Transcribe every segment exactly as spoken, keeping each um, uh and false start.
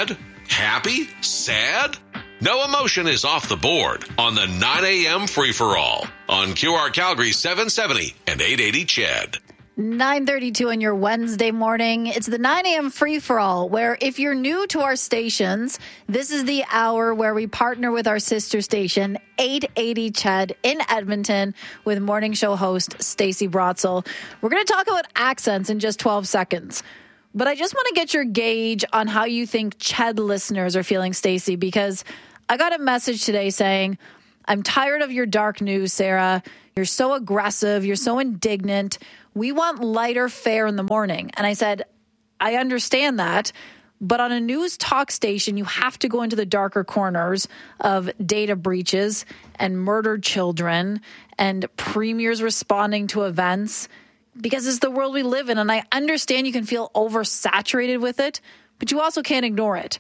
mad, happy, sad? No emotion is off the board on the nine a.m. free-for-all on Q R Calgary seven seventy and eight eighty C H E D. nine thirty-two on your Wednesday morning. It's the nine a.m. free-for-all, where if you're new to our stations, this is the hour where we partner with our sister station, eight eighty C H E D in Edmonton, with morning show host Stacey Brotzel. We're going to talk about accents in just twelve seconds. But I just want to get your gauge on how you think C H E D listeners are feeling, Stacey, because I got a message today saying, I'm tired of your dark news, Sarah. You're so aggressive. You're so indignant. We want lighter fare in the morning. And I said, I understand that. But on a news talk station, you have to go into the darker corners of data breaches and murdered children and premiers responding to events, because it's the world we live in. And I understand you can feel oversaturated with it, but you also can't ignore it.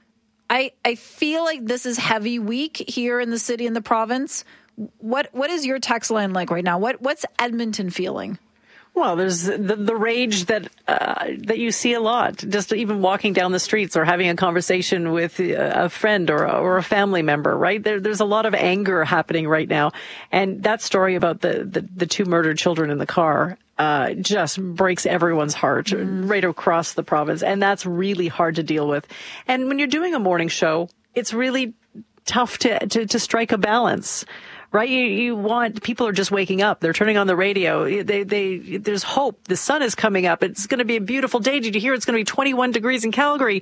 I, I feel like this is heavy week here in the city and the province. What what is your text line like right now? What what's Edmonton feeling? Well, there's the, the rage that uh, that you see a lot, just even walking down the streets or having a conversation with a friend or, or a family member, right? There, there's a lot of anger happening right now. And that story about the, the, the two murdered children in the car uh, just breaks everyone's heart mm. right across the province. And that's really hard to deal with. And when you're doing a morning show, it's really tough to, to, to strike a balance. Right? You, you want, people are just waking up. They're turning on the radio. They, they, there's hope. The sun is coming up. It's going to be a beautiful day. Did you hear it's going to be twenty-one degrees in Calgary?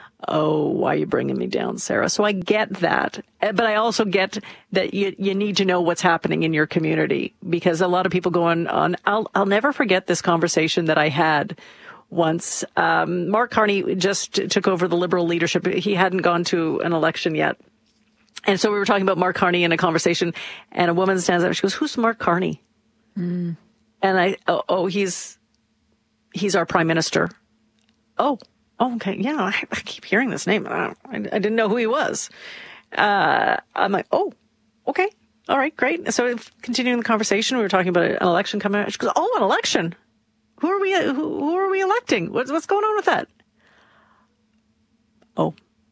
Oh, why are you bringing me down, Sarah? So I get that. But I also get that you, you need to know what's happening in your community, because a lot of people go on, on I'll, I'll never forget this conversation that I had once. Um, Mark Carney just took over the Liberal leadership. He hadn't gone to an election yet. And so we were talking about Mark Carney in a conversation, and a woman stands up and she goes, "Who's Mark Carney?" Mm. And I, oh, oh, he's, he's our prime minister. Oh, oh, okay. Yeah. I, I keep hearing this name. I, I didn't know who he was. Uh, I'm like, oh, okay. All right, great. So continuing the conversation, we were talking about an election coming up. She goes, "Oh, an election. Who are we, who, who are we electing? What's, what's going on with that?" Oh.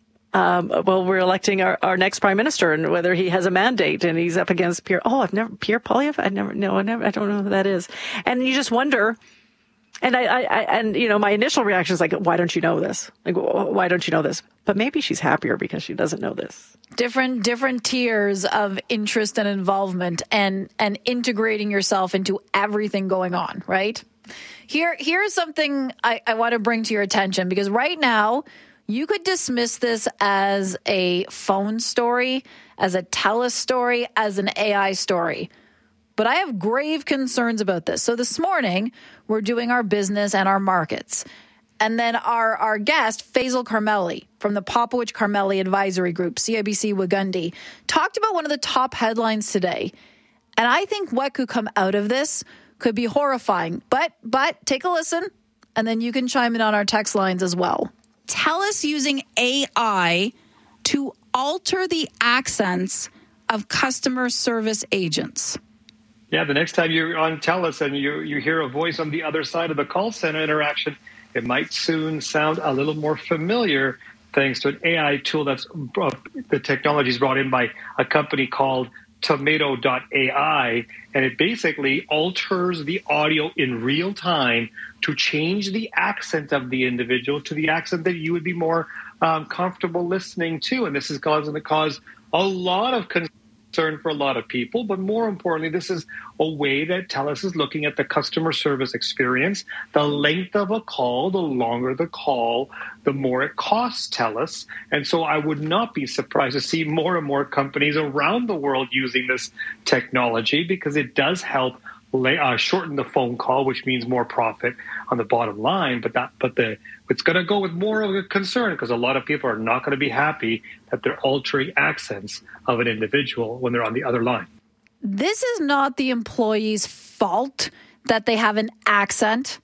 Um, well, we're electing our, our next prime minister, and whether he has a mandate, and he's up against Pierre. Oh, I've never, Pierre Poilievre? I never, no, I never, I don't know who that is. And you just wonder, and I, I, I, and you know, my initial reaction is like, why don't you know this? Like, why don't you know this? But maybe she's happier because she doesn't know this. Different, different tiers of interest and involvement, and, and integrating yourself into everything going on, right? Here, here's something I, I want to bring to your attention, because right now, you could dismiss this as a phone story, as a TELUS story, as an A I story. But I have grave concerns about this. So this morning, we're doing our business and our markets. And then our, our guest, Faisal Carmeli, from the Popowich Carmeli Advisory Group, C I B C Wigundi, talked about one of the top headlines today. And I think what could come out of this could be horrifying. But, but take a listen, and then you can chime in on our text lines as well. TELUS using A I to alter the accents of customer service agents. Yeah, the next time you're on TELUS and you, you hear a voice on the other side of the call center interaction, it might soon sound a little more familiar thanks to an A I tool that's uh, the technology is brought in by a company called Tomato dot A I, and it basically alters the audio in real time to change the accent of the individual to the accent that you would be more um, comfortable listening to. And this is causing to cause a lot of concern for a lot of people. But more importantly, this is a way that TELUS is looking at the customer service experience. The length of a call, the longer the call, the more it costs TELUS. And so I would not be surprised to see more and more companies around the world using this technology, because it does help Uh, shorten the phone call, which means more profit on the bottom line. But that, but the it's going to go with more of a concern, because a lot of people are not going to be happy that they're altering accents of an individual when they're on the other line. This is not the employee's fault that they have an accent.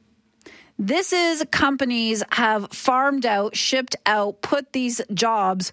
This is companies have farmed out, shipped out, put these jobs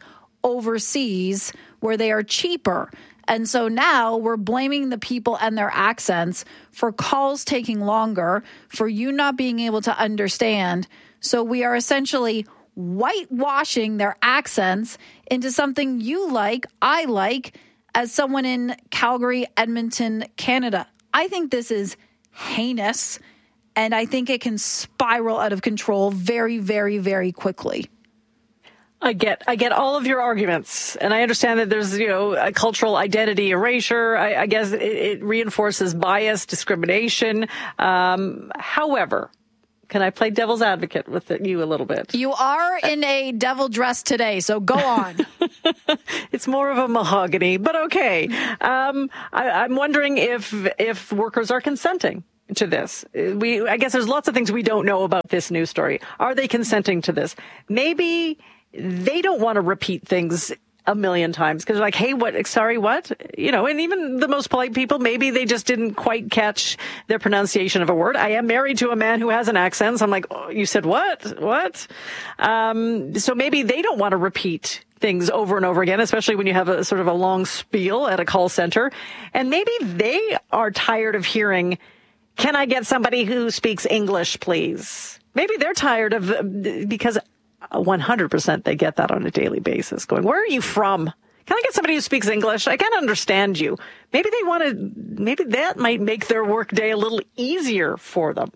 overseas where they are cheaper. And so now we're blaming the people and their accents for calls taking longer, for you not being able to understand. So we are essentially whitewashing their accents into something you like, I like, as someone in Calgary, Edmonton, Canada. I think this is heinous, and I think it can spiral out of control very, very, very quickly. I get, I get all of your arguments, and I understand that there's, you know, a cultural identity erasure. I, I guess it, it reinforces bias, discrimination. Um, however, can I play devil's advocate with you a little bit? You are in a devil dress today, so go on. It's more of a mahogany, but okay. Um, I, I'm wondering if if workers are consenting to this. We, I guess there's lots of things we don't know about this news story. Are they consenting to this? Maybe they don't want to repeat things a million times because like, hey, what, sorry, what? You know, and even the most polite people, maybe they just didn't quite catch their pronunciation of a word. I am married to a man who has an accent. So I'm like, oh, you said what? What? Um, so maybe they don't want to repeat things over and over again, especially when you have a sort of a long spiel at a call center. And maybe they are tired of hearing, can I get somebody who speaks English, please? Maybe they're tired of, because one hundred percent they get that on a daily basis, going, where are you from? Can I get somebody who speaks English? I can't understand you. Maybe they want to, maybe that might make their work day a little easier for them.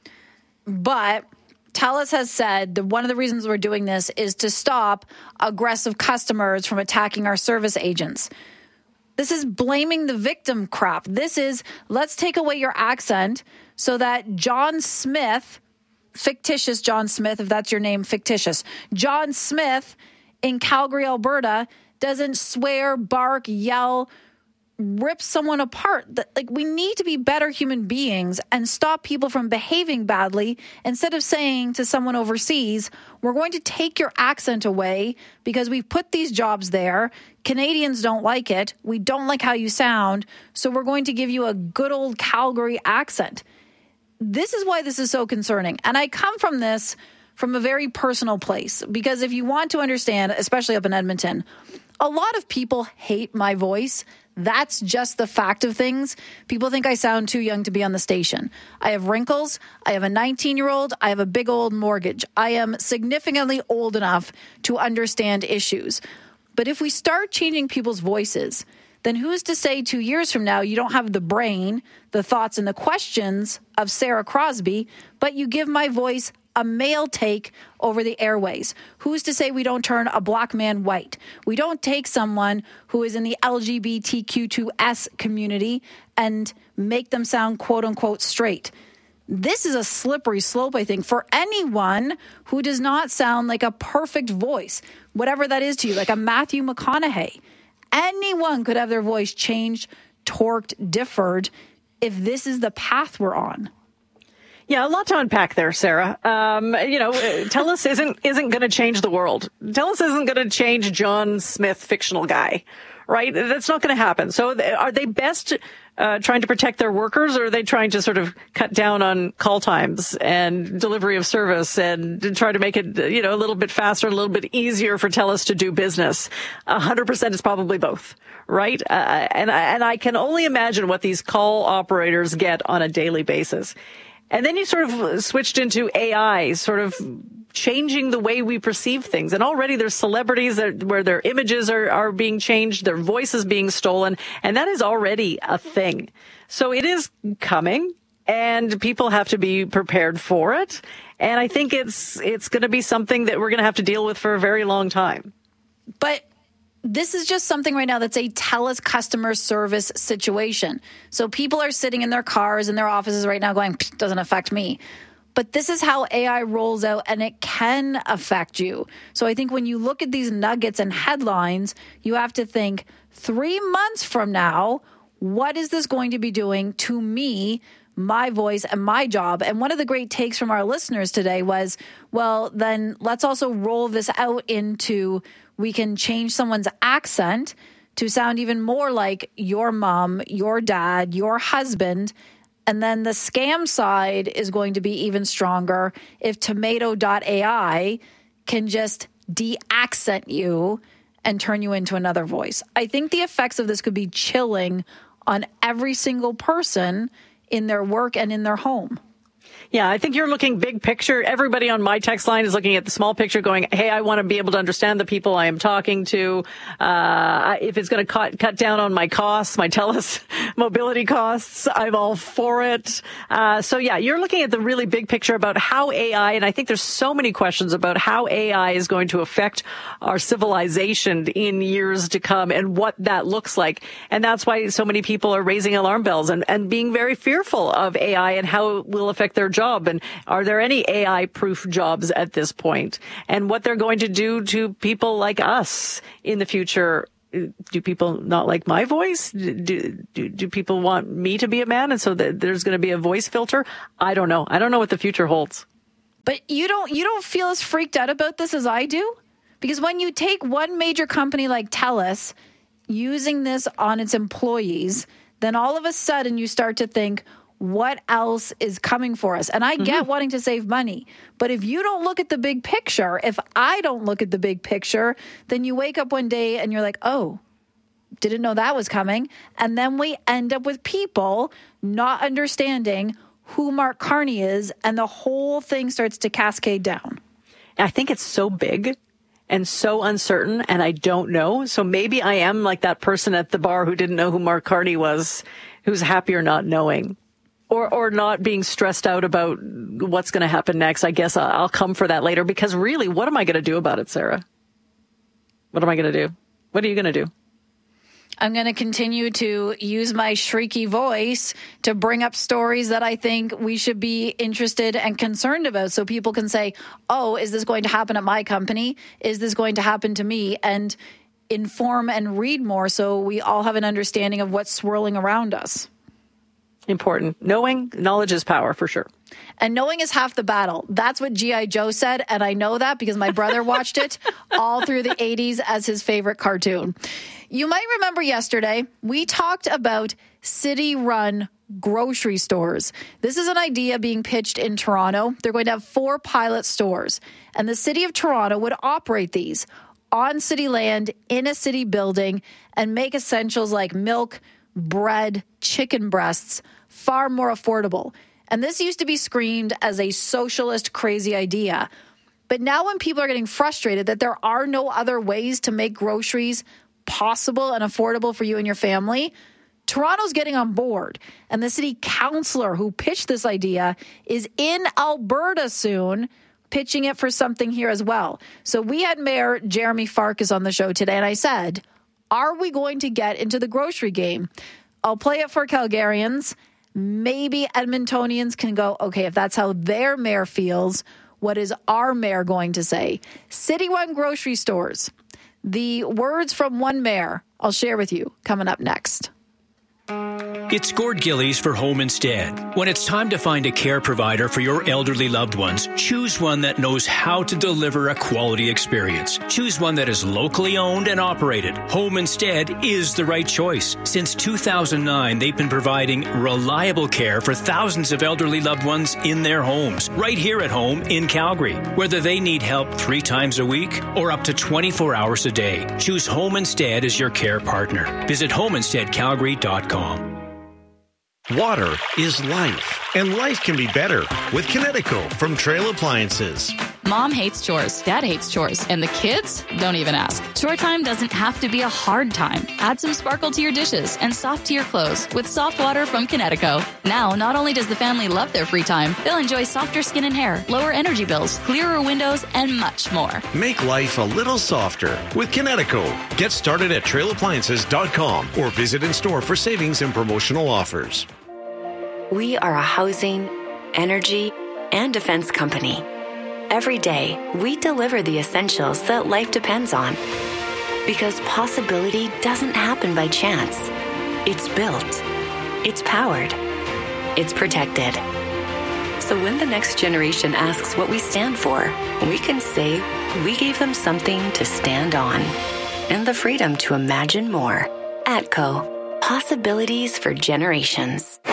But TELUS has said that one of the reasons we're doing this is to stop aggressive customers from attacking our service agents. This is blaming the victim crap. This is, let's take away your accent so that John Smith, fictitious John Smith, if that's your name, fictitious, John Smith in Calgary, Alberta, doesn't swear, bark, yell, rip someone apart. Like, we need to be better human beings and stop people from behaving badly instead of saying to someone overseas, we're going to take your accent away because we've put these jobs there. Canadians don't like it. We don't like how you sound. So we're going to give you a good old Calgary accent. This is why this is so concerning. And I come from this from a very personal place, because if you want to understand, especially up in Edmonton, a lot of people hate my voice. That's just the fact of things. People think I sound too young to be on the station. I have wrinkles. I have a nineteen-year-old. I have a big old mortgage. I am significantly old enough to understand issues. But if we start changing people's voices, then who's to say two years from now you don't have the brain, the thoughts, and the questions of Sarah Crosby, but you give my voice a male take over the airways? Who's to say we don't turn a black man white? We don't take someone who is in the L G B T Q two S community and make them sound quote unquote straight. This is a slippery slope, I think, for anyone who does not sound like a perfect voice, whatever that is to you, like a Matthew McConaughey. Anyone could have their voice changed, torqued, differed if this is the path we're on. Yeah, a lot to unpack there, Sarah. Um, you know, TELUS isn't isn't going to change the world. TELUS isn't going to change John Smith, fictional guy, right? That's not going to happen. So are they best uh, trying to protect their workers, or are they trying to sort of cut down on call times and delivery of service and try to make it, you know, a little bit faster, a little bit easier for TELUS to do business? A hundred percent is probably both, right? Uh, and, and I can only imagine what these call operators get on a daily basis. And then you sort of switched into A I, sort of changing the way we perceive things. And already there's celebrities that, where their images are, are being changed, their voices being stolen, and that is already a thing. So it is coming, and people have to be prepared for it. And I think it's it's going to be something that we're going to have to deal with for a very long time. But this is just something right now that's a TELUS customer service situation. So people are sitting in their cars and their offices right now going, doesn't affect me. But this is how A I rolls out, and it can affect you. So I think when you look at these nuggets and headlines, you have to think three months from now, what is this going to be doing to me, my voice, and my job? And one of the great takes from our listeners today was, well, then let's also roll this out into, we can change someone's accent to sound even more like your mom, your dad, your husband. And then the scam side is going to be even stronger if tomato dot A I can just de-accent you and turn you into another voice. I think the effects of this could be chilling on every single person in their work and in their home. Yeah, I think you're looking big picture. Everybody on my text line is looking at the small picture going, hey, I want to be able to understand the people I am talking to. Uh, if it's going to cut, cut down on my costs, my TELUS mobility costs, I'm all for it. Uh, so yeah, you're looking at the really big picture about how A I, and I think there's so many questions about how A I is going to affect our civilization in years to come and what that looks like. And that's why so many people are raising alarm bells and, and being very fearful of A I and how it will affect their job. And are there any A I-proof jobs at this point? And what they're going to do to people like us in the future. Do people not like my voice? Do, do, do people want me to be a man? And so that there's going to be a voice filter? I don't know. I don't know what the future holds. But you don't, you don't feel as freaked out about this as I do? Because when you take one major company like TELUS using this on its employees, then all of a sudden you start to think, what else is coming for us? And I mm-hmm. get wanting to save money. But if you don't look at the big picture, if I don't look at the big picture, then you wake up one day and you're like, oh, didn't know that was coming. And then we end up with people not understanding who Mark Carney is, and the whole thing starts to cascade down. I think it's so big and so uncertain, and I don't know. So maybe I am like that person at the bar who didn't know who Mark Carney was, who's happier not knowing. Or or not being stressed out about what's going to happen next. I guess I'll come for that later, because really, what am I going to do about it, Sarah? What am I going to do? What are you going to do? I'm going to continue to use my shrieky voice to bring up stories that I think we should be interested and concerned about, so people can say, oh, is this going to happen at my company? Is this going to happen to me? And inform and read more so we all have an understanding of what's swirling around us. Important. Knowing, knowledge is power, for sure. And knowing is half the battle. That's what G I. Joe said, and I know that because my brother watched it all through the eighties as his favorite cartoon. You might remember yesterday, we talked about city-run grocery stores. This is an idea being pitched in Toronto. They're going to have four pilot stores, and the city of Toronto would operate these on city land, in a city building, and make essentials like milk, bread, chicken breasts far more affordable. And this used to be screamed as a socialist crazy idea. But now when people are getting frustrated that there are no other ways to make groceries possible and affordable for you and your family, Toronto's getting on board. And the city councillor who pitched this idea is in Alberta soon, pitching it for something here as well. So we had Mayor Jeremy Farkas on the show today, and I said, are we going to get into the grocery game? I'll play it for Calgarians. Maybe Edmontonians can go, okay, if that's how their mayor feels, what is our mayor going to say? City-run grocery stores. The words from one mayor I'll share with you coming up next. It's Gord Gillies for Home Instead. When it's time to find a care provider for your elderly loved ones, choose one that knows how to deliver a quality experience. Choose one that is locally owned and operated. Home Instead is the right choice. Since two thousand nine, they've been providing reliable care for thousands of elderly loved ones in their homes, right here at home in Calgary. Whether they need help three times a week or up to twenty-four hours a day, choose Home Instead as your care partner. Visit home instead calgary dot com. Water is life, and life can be better with Kinetico from Trail Appliances. Mom hates chores, Dad hates chores, and the kids don't even ask. Chore time doesn't have to be a hard time. Add some sparkle to your dishes and soft to your clothes with soft water from Kinetico. Now, not only does the family love their free time, they'll enjoy softer skin and hair, lower energy bills, clearer windows, and much more. Make life a little softer with Kinetico. Get started at trail appliances dot com or visit in store for savings and promotional offers. We are a housing, energy, and defense company. Every day, we deliver the essentials that life depends on. Because possibility doesn't happen by chance. It's built. It's powered. It's protected. So when the next generation asks what we stand for, we can say we gave them something to stand on. And the freedom to imagine more. ATCO. Possibilities for generations.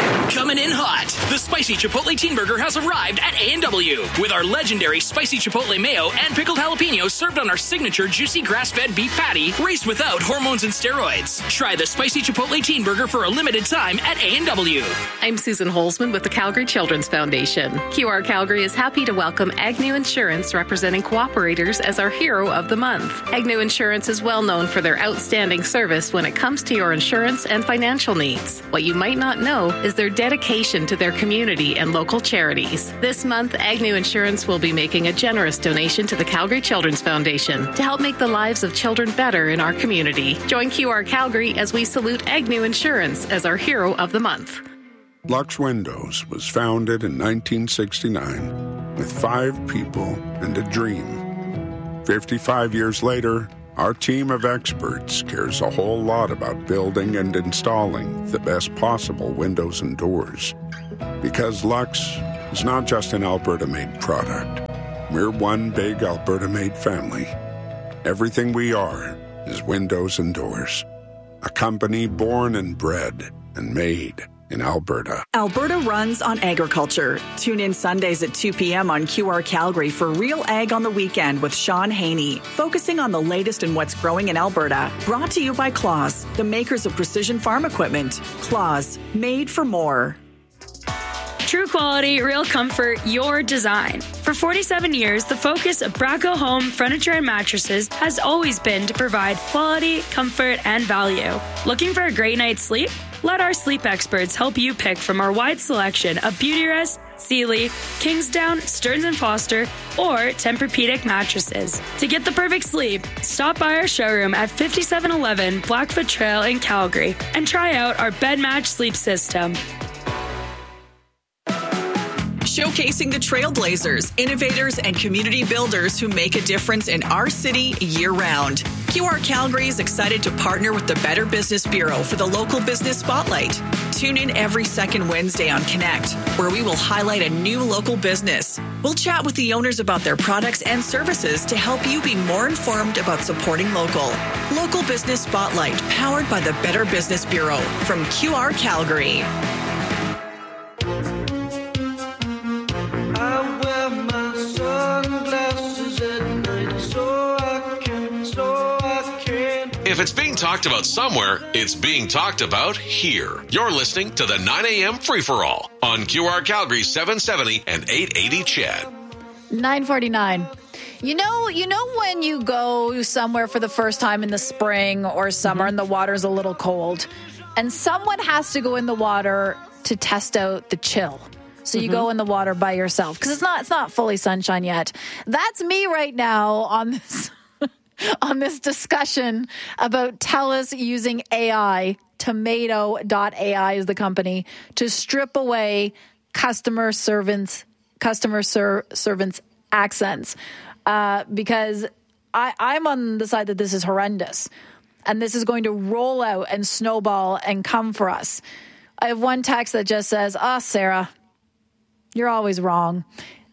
Coming in hot, the Spicy Chipotle Teen Burger has arrived at A and W with our legendary Spicy Chipotle Mayo and pickled jalapenos served on our signature juicy grass-fed beef patty raised without hormones and steroids. Try the Spicy Chipotle Teen Burger for a limited time at A and W. I'm Susan Holzman with the Calgary Children's Foundation. Q R Calgary is happy to welcome Agnew Insurance, representing cooperators, as our hero of the month. Agnew Insurance is well known for their outstanding service when it comes to your insurance and financial needs. What you might not know is their dedication to their community and local charities. This month, Agnew Insurance will be making a generous donation to the Calgary Children's Foundation to help make the lives of children better in our community. Join Q R Calgary as we salute Agnew Insurance as our hero of the month. Lux Windows was founded in nineteen sixty-nine with five people and a dream. fifty-five years later, our team of experts cares a whole lot about building and installing the best possible windows and doors. Because Lux is not just an Alberta-made product. We're one big Alberta-made family. Everything we are is windows and doors. A company born and bred and made in Alberta. Alberta runs on agriculture. Tune in Sundays at two p.m. on Q R Calgary for Real Ag on the Weekend with Sean Haney, focusing on the latest in what's growing in Alberta. Brought to you by Claus, the makers of precision farm equipment. Claus, made for more. True quality, real comfort, your design. For forty-seven years, the focus of Braco Home Furniture and Mattresses has always been to provide quality, comfort, and value. Looking for a great night's sleep? Let our sleep experts help you pick from our wide selection of Beautyrest, Sealy, Kingsdown, Stearns and Foster, or Tempur-Pedic mattresses. To get the perfect sleep, stop by our showroom at fifty-seven eleven Blackfoot Trail in Calgary and try out our bed match sleep system. Showcasing the trailblazers, innovators, and community builders who make a difference in our city year-round. Q R Calgary is excited to partner with the Better Business Bureau for the Local Business Spotlight. Tune in every second Wednesday on Connect, where we will highlight a new local business. We'll chat with the owners about their products and services to help you be more informed about supporting local. Local Business Spotlight, powered by the Better Business Bureau from Q R Calgary. If it's being talked about somewhere, it's being talked about here. You're listening to the nine a.m. Free-for-All on Q R Calgary seven seventy and eight eighty C H E D. nine forty-nine. You know, you know when you go somewhere for the first time in the spring or summer mm-hmm. and the water's a little cold, and someone has to go in the water to test out the chill. So you mm-hmm. go in the water by yourself because it's not it's not fully sunshine yet. That's me right now on this on this discussion about TELUS using A I. Tomato dot A I is the company to strip away customer servants customer ser- servants accents uh, because I, I'm on the side that this is horrendous and this is going to roll out and snowball and come for us. I have one text that just says, "Ah, oh, Sarah, you're always wrong."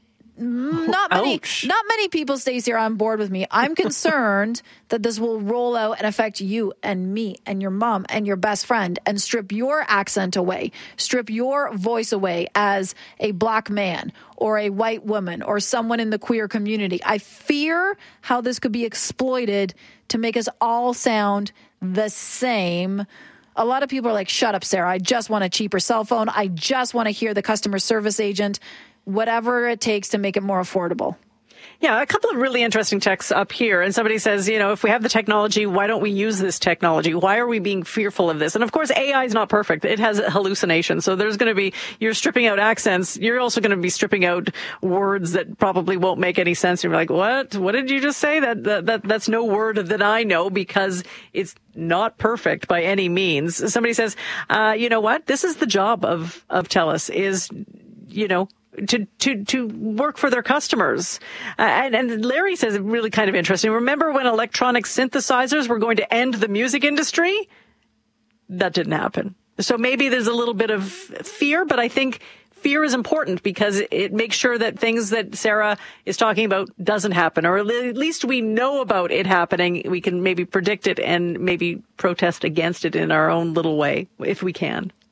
Not many, Ouch. not many people, Stacey, are on board with me. I'm concerned that this will roll out and affect you and me and your mom and your best friend and strip your accent away, strip your voice away as a black man or a white woman or someone in the queer community. I fear how this could be exploited to make us all sound the same. A lot of people are like, "Shut up, Sarah. I just want a cheaper cell phone. I just want to hear the customer service agent." Whatever it takes to make it more affordable. Yeah, a couple of really interesting texts up here. And somebody says, you know, if we have the technology, why don't we use this technology? Why are we being fearful of this? And of course, A I is not perfect. It has hallucinations. So there's going to be, you're stripping out accents. You're also going to be stripping out words that probably won't make any sense. You're like, what? What did you just say? That, that, that that's no word that I know because it's not perfect by any means. Somebody says, uh, you know what? This is the job of, of TELUS is, you know, to, to, to work for their customers. Uh, and, and Larry says it really kind of interesting. Remember when electronic synthesizers were going to end the music industry? That didn't happen. So maybe there's a little bit of fear, but I think fear is important because it makes sure that things that Sarah is talking about doesn't happen, or at least we know about it happening. We can maybe predict it and maybe protest against it in our own little way if we can.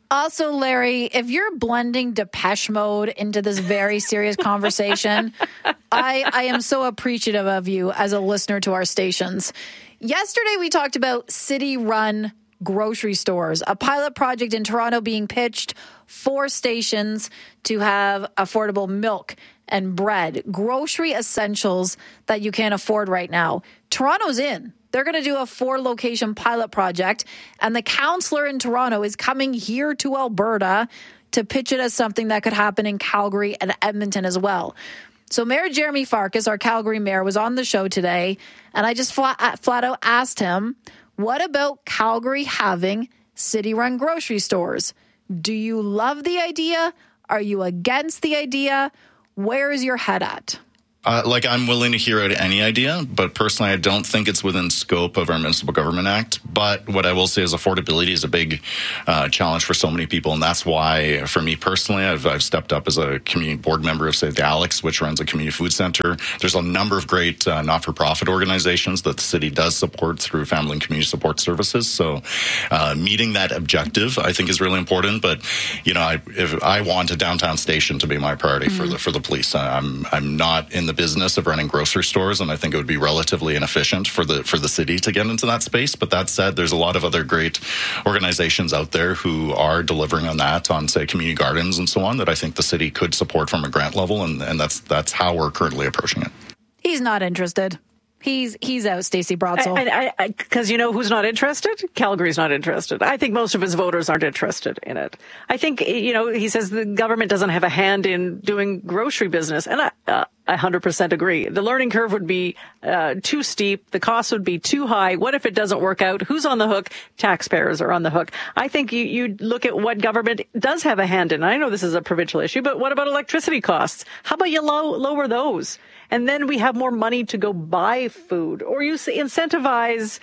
Also, Larry, if you're blending Depeche Mode into this very serious conversation, I, I am so appreciative of you as a listener to our stations. Yesterday, we talked about city-run grocery stores, a pilot project in Toronto being pitched for stations to have affordable milk and bread, grocery essentials that you can't afford right now. Toronto's in. They're going to do a four-location pilot project, and the councillor in Toronto is coming here to Alberta to pitch it as something that could happen in Calgary and Edmonton as well. So Mayor Jeremy Farkas, our Calgary mayor, was on the show today, and I just flat, flat out asked him, what about Calgary having city-run grocery stores? Do you love the idea? Are you against the idea? Where is your head at? Uh, like, I'm willing to hear out any idea, but personally, I don't think it's within scope of our Municipal Government Act. But what I will say is affordability is a big uh, challenge for so many people, and that's why, for me personally, I've, I've stepped up as a community board member of, say, the Alex, which runs a community food center. There's a number of great uh, not-for-profit organizations that the city does support through family and community support services. So uh, meeting that objective, I think, is really important. But, you know, I, if I want a downtown station to be my priority mm-hmm. for the for the police. I'm I'm not in the business of running grocery stores, and I think it would be relatively inefficient for the for the city to get into that space. But that said, there's a lot of other great organizations out there who are delivering on that, on, say, community gardens and so on, that I think the city could support from a grant level, and, and that's that's how we're currently approaching it. He's not interested. He's he's out, Stacey Brotzel. Because you know who's not interested? Calgary's not interested. I think most of his voters aren't interested in it. I think, you know, he says the government doesn't have a hand in doing grocery business. And I, uh, I one hundred percent agree. The learning curve would be uh, too steep. The cost would be too high. What if it doesn't work out? Who's on the hook? Taxpayers are on the hook. I think you, you look at what government does have a hand in. I know this is a provincial issue, but what about electricity costs? How about you low, lower those? And then we have more money to go buy food, or you incentivize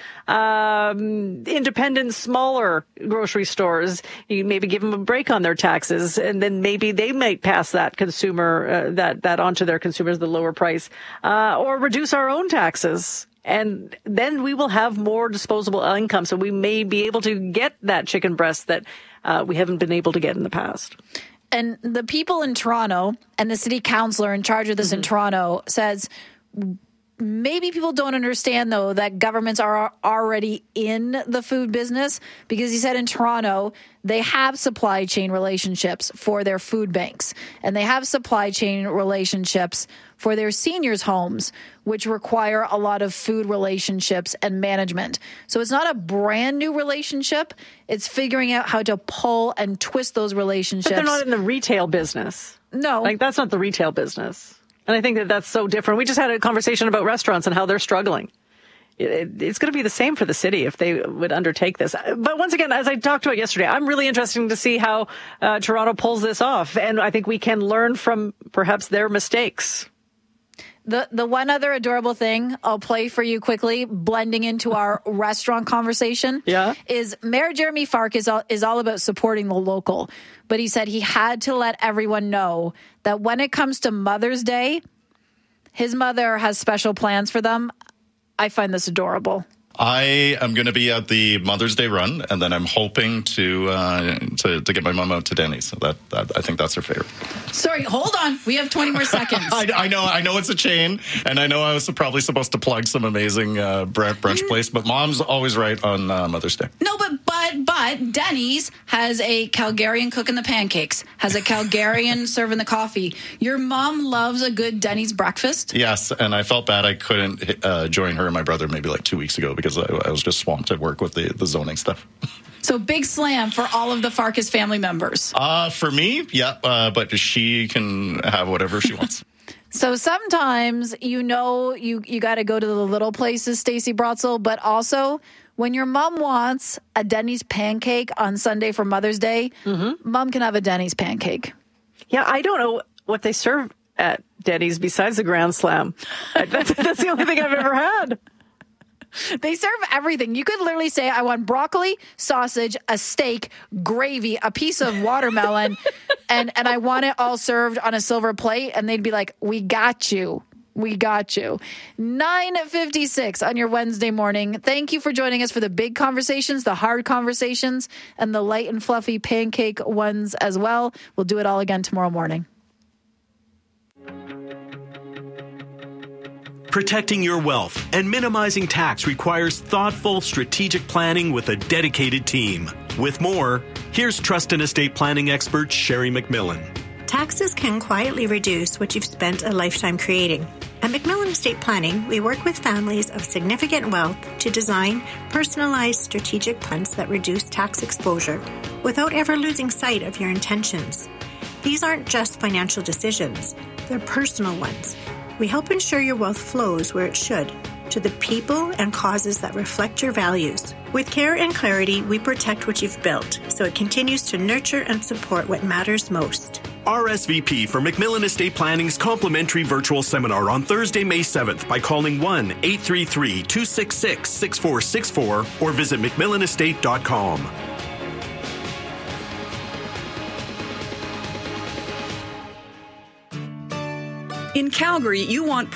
um, independent, smaller grocery stores. You maybe give them a break on their taxes, and then maybe they might pass that consumer uh, that that onto their consumers, the lower price, uh, or reduce our own taxes. And then we will have more disposable income, so we may be able to get that chicken breast that uh, we haven't been able to get in the past. And the people in Toronto and the city councillor in charge of this mm-hmm. in Toronto says maybe people don't understand, though, that governments are already in the food business, because he said in Toronto they have supply chain relationships for their food banks, and they have supply chain relationships for their seniors' homes, which require a lot of food relationships and management. So it's not a brand new relationship. It's figuring out how to pull and twist those relationships. But they're not in the retail business. No. Like, that's not the retail business. And I think that that's so different. We just had a conversation about restaurants and how they're struggling. It, it, it's going to be the same for the city if they would undertake this. But once again, as I talked about yesterday, I'm really interested to see how uh, Toronto pulls this off. And I think we can learn from perhaps their mistakes. The the one other adorable thing I'll play for you quickly, blending into our restaurant conversation, yeah. is Mayor Jeremy Farkas is all, is all about supporting the local. But he said he had to let everyone know that when it comes to Mother's Day, his mother has special plans for them. I find this adorable. I am going to be at the Mother's Day run, and then I'm hoping to uh, to, to get my mom out to Denny's. So that, that I think that's her favorite. Sorry, hold on. We have twenty more seconds. I, I know, I know it's a chain, and I know I was probably supposed to plug some amazing uh, brunch place, but Mom's always right on uh, Mother's Day. No, but but but Denny's has a Calgarian cooking the pancakes, has a Calgarian serving the coffee. Your mom loves a good Denny's breakfast. Yes, and I felt bad I couldn't uh, join her and my brother maybe like two weeks ago because because I, I was just swamped at work with the, the zoning stuff. So big slam for all of the Farkas family members. Uh, for me, yeah, uh, but she can have whatever she wants. So sometimes, you know, you, you got to go to the little places, Stacey Brotzel, but also when your mom wants a Denny's pancake on Sunday for Mother's Day, mm-hmm. Mom can have a Denny's pancake. Yeah, I don't know what they serve at Denny's besides the Grand Slam. That's, that's the only thing I've ever had. They serve everything. You could literally say, I want broccoli, sausage, a steak, gravy, a piece of watermelon, and, and I want it all served on a silver plate. And they'd be like, we got you. We got you. nine fifty-six on your Wednesday morning. Thank you for joining us for the big conversations, the hard conversations, and the light and fluffy pancake ones as well. We'll do it all again tomorrow morning. Protecting your wealth and minimizing tax requires thoughtful, strategic planning with a dedicated team. With more, here's trust and estate planning expert Sherry McMillan. Taxes can quietly reduce what you've spent a lifetime creating. At McMillan Estate Planning, we work with families of significant wealth to design personalized strategic plans that reduce tax exposure without ever losing sight of your intentions. These aren't just financial decisions, they're personal ones. We help ensure your wealth flows where it should, to the people and causes that reflect your values. With care and clarity, we protect what you've built, so it continues to nurture and support what matters most. R S V P for McMillan Estate Planning's complimentary virtual seminar on Thursday, May seventh by calling one eight three three, two six six, six four six four or visit mcmillan estate dot com. In Calgary, you want